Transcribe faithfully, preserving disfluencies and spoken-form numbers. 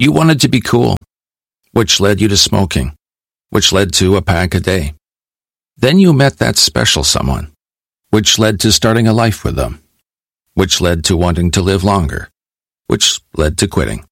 You wanted to be cool, which led you to smoking, which led to a pack a day. Then you met that special someone, which led to starting a life with them, which led to wanting to live longer, which led to quitting.